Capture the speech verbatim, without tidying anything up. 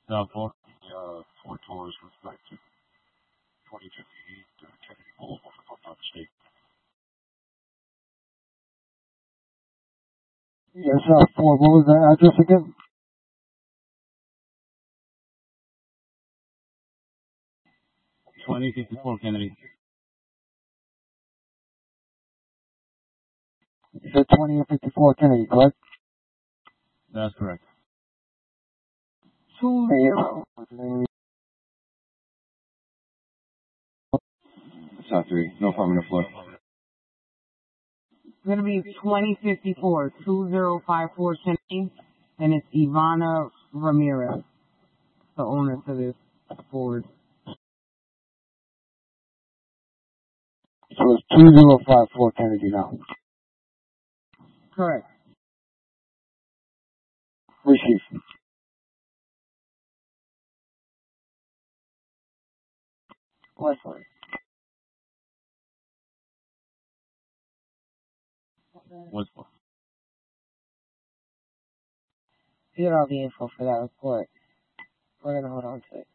South Florida, uh, Fort Taurus with respect to twenty fifty-eight uh, Kennedy Boulevard, if I'm not mistaken. Yes, uh, Ford, what was the address again? twenty fifty-four Kennedy. You said twenty and fifty-four Kennedy, correct? That's correct. Two zero. South three. No problem on the floor. It's going to be twenty fifty-four, two zero five four Kennedy, and it's Ivana Ramirez, the owner to this Ford. So it's two zero five four Kennedy now. Correct. Receive. Westwood. What's You get all the info for that report. We're going to hold on to it.